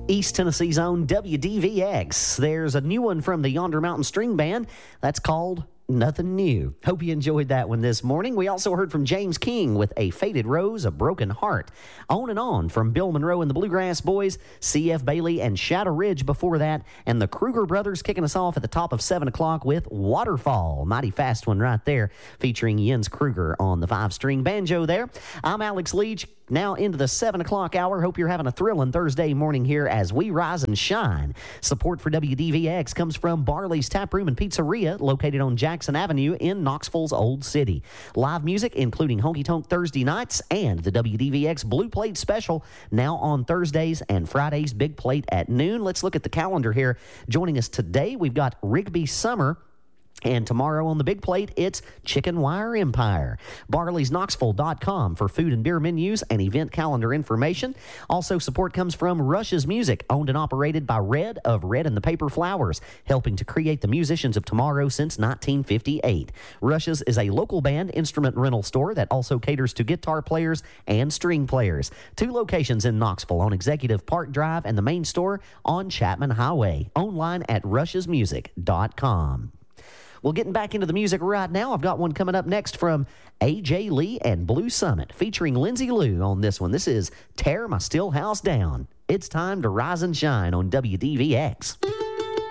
East Tennessee's own WDVX. There's a new one from the Yonder Mountain String Band that's called Nothing New. Hope you enjoyed that one this morning. We also heard from James King with A Faded Rose, A Broken Heart. On and On from Bill Monroe and the Bluegrass Boys, C.F. Bailey and Shadow Ridge before that, and the Kruger Brothers kicking us off at the top of 7 o'clock with Waterfall. Mighty fast one right there, featuring Jens Kruger on the 5-string banjo there. I'm Alex Leach, now into the 7 o'clock hour. Hope you're having a thrilling Thursday morning here as we rise and shine. Support for WDVX comes from Barley's Tap Room and Pizzeria, located on Jackson Avenue in Knoxville's Old City. Live music, including Honky Tonk Thursday nights and the WDVX Blue Plate Special, now on Thursdays and Fridays, Big Plate at noon. Let's look at the calendar here. Joining us today, we've got Rigby Summer. And tomorrow on the Big Plate, it's Chicken Wire Empire. Barley'sKnoxville.com for food and beer menus and event calendar information. Also, support comes from Rush's Music, owned and operated by Red of Red and the Paper Flowers, helping to create the musicians of tomorrow since 1958. Rush's is a local band instrument rental store that also caters to guitar players and string players. 2 locations in Knoxville on Executive Park Drive and the main store on Chapman Highway. Online at rushesmusic.com. Well, getting back into the music right now, I've got one coming up next from A.J. Lee and Blue Summit, featuring Lindsay Lou on this one. This is Tear My Still House Down. It's time to rise and shine on WDVX.